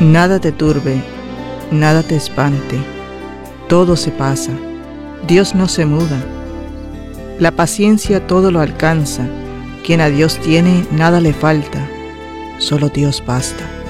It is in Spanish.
Nada te turbe, nada te espante, todo se pasa, Dios no se muda. La paciencia todo lo alcanza, quien a Dios tiene nada le falta, solo Dios basta.